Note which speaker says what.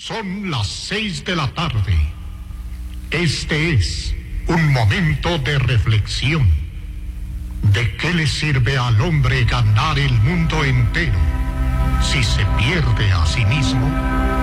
Speaker 1: Son las 6 de la tarde. Este es un momento de reflexión. ¿De qué le sirve al hombre ganar el mundo entero si se pierde a sí mismo?